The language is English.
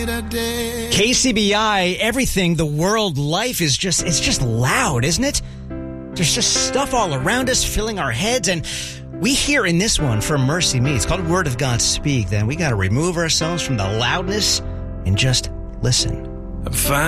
KCBI, everything, the world, life it's just loud, isn't it? There's just stuff all around us filling our heads, and we hear in this one from Mercy Me, it's called Word of God Speak, then we got to remove ourselves from the loudness and just listen.